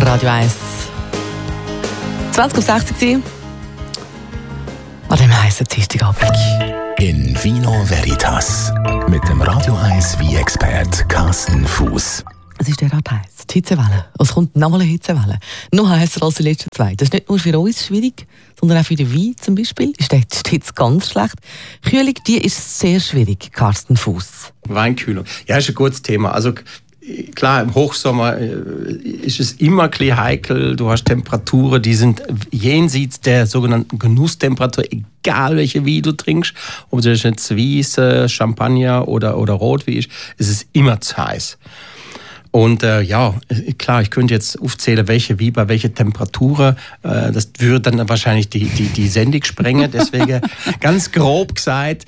Radio 1. 20:60 an dem heißen Dienstagabend. In Vino Veritas mit dem Radio 1 Wein-Expert Carsten Fuß. Es ist derart heiß. Die Hitzewelle. Es kommt nochmal eine Hitzewelle. Noch heißer als die letzten zwei. Das ist nicht nur für uns schwierig, sondern auch für den Wein zum Beispiel. Ist jetzt ganz schlecht. Kühlung, die ist sehr schwierig, Carsten Fuß. Weinkühlung. Ja, ist ein gutes Thema. Also klar, im Hochsommer ist es immer ein bisschen heikel. Du hast Temperaturen, die sind jenseits der sogenannten Genusstemperatur, egal welche Wein du trinkst. Ob das jetzt Weiss, Champagner oder Rotwein ist, es ist immer zu heiß. Und klar, ich könnte jetzt aufzählen, welche wie bei welcher Temperatur. Das würde dann wahrscheinlich die Sendung sprengen. Deswegen ganz grob gesagt,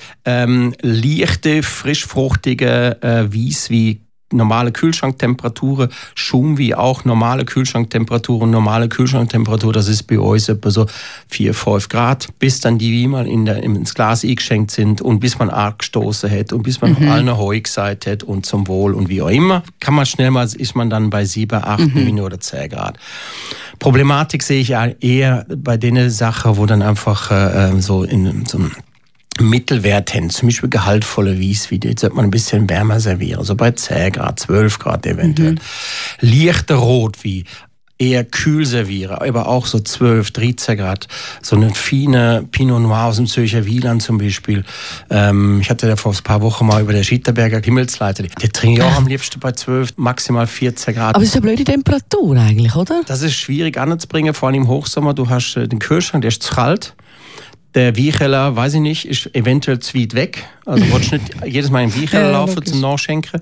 leichte, frischfruchtige Weiss wie normale Kühlschranktemperaturen, Schaum wie auch normale Kühlschranktemperatur. Normale Kühlschranktemperatur, das ist bei uns etwa so 4-5 Grad, bis dann die Weine ins Glas eingeschenkt sind und bis man arg gestoßen hat und bis man allen Heu gesagt hat und zum Wohl und wie auch immer, kann man schnell mal, ist man dann bei 7, 8, 9 oder 10 Grad. Problematik sehe ich ja eher bei den Sachen, wo dann einfach so in so einem Mittelwert hin, zum Beispiel gehaltvolle Weißwein, die sollte man ein bisschen wärmer servieren, so bei 10 Grad, 12 Grad eventuell. Leichter Rotwein, eher kühl servieren, aber auch so 12, 13 Grad. So eine feine Pinot Noir aus dem Zürcher Wieland zum Beispiel. Ich hatte da vor ein paar Wochen mal über der Schitterberger Himmelsleiter. Der trinke ich auch am liebsten bei 12, maximal 14 Grad. Aber es ist eine blöde Temperatur eigentlich, oder? Das ist schwierig anzubringen, vor allem im Hochsommer. Du hast den Kühlschrank, der ist zu kalt. Der Weinkeller, weiß ich nicht, ist eventuell zu weit weg. Also willst du nicht jedes Mal im Weinkeller laufen zum Nachschenken.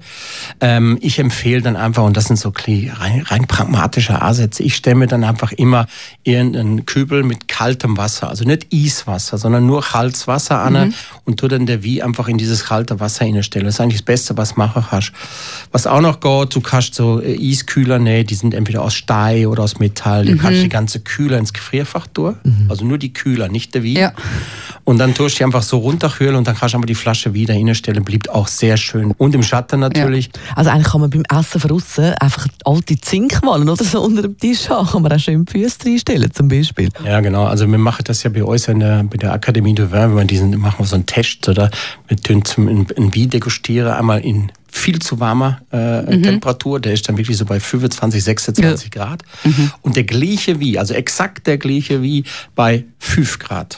Ich empfehle dann einfach, und das sind so rein pragmatische Ansätze, ich stelle mir dann einfach immer irgendeinen Kübel mit kaltem Wasser, also nicht Eiswasser, sondern nur kaltes Wasser an und tu dann der Wein einfach in dieses kalte Wasser hinstellen. Das ist eigentlich das Beste, was du machen kannst. Was auch noch geht, du kannst so Eiskühler nehmen, die sind entweder aus Stein oder aus Metall. Du kannst die ganze Kühler ins Gefrierfach tun, also nur die Kühler, nicht der Wein. Ja. Und dann tust du die einfach so runterkühlen und dann kannst du einfach die Flasche wieder hinstellen. Bleibt auch sehr schön. Und im Schatten natürlich. Ja. Also eigentlich kann man beim Essen von aussen einfach alte Zinkmalen oder so unter dem Tisch haben. Kann man auch schön die Füße reinstellen zum Beispiel. Ja, genau. Also wir machen das ja bei uns bei der Akademie du Vin. Machen wir so einen Test, oder? Wir tun einen Wein degustieren, einmal in viel zu warmer Temperatur, der ist dann wirklich so bei 25, 26 Grad. Und der gleiche Wein, also exakt der gleiche Wein bei 5 Grad.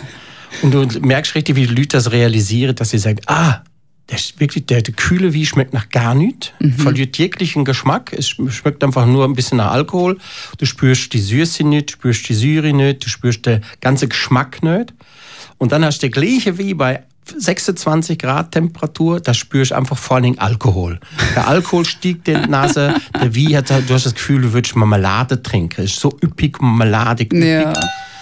Und du merkst richtig, wie die Leute das realisieren, dass sie sagen, der kühle Wein schmeckt nach gar nichts, verliert jeglichen Geschmack, es schmeckt einfach nur ein bisschen nach Alkohol. Du spürst die Süße nicht, du spürst die Säure nicht, du spürst den ganzen Geschmack nicht. Und dann hast du der gleiche Wein bei 26 Grad Temperatur, da spürst du einfach vor allem Alkohol. Der Alkohol stiegt in die Nase, der Wein du hast das Gefühl, du würdest Marmelade trinken. Es ist so üppig, marmeladig, üppig. Ja.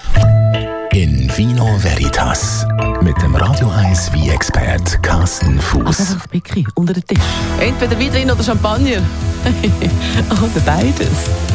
In Vino Veritas mit dem Radio 1 Wein-Expert Carsten Fuß. Also einfach das Bäckchen unter den Tisch. Entweder Wein drin oder Champagner. Oder beides.